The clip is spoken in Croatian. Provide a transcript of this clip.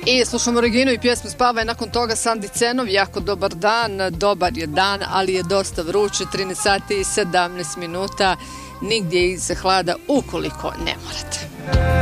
I slušamo Reginu i pjesmu Spavaj, nakon toga Sandi Cenov, Jako dobar dan. Dobar je dan, ali je dosta vruće, 13 sati i 17 minuta, nigdje iz hlada ukoliko ne morate.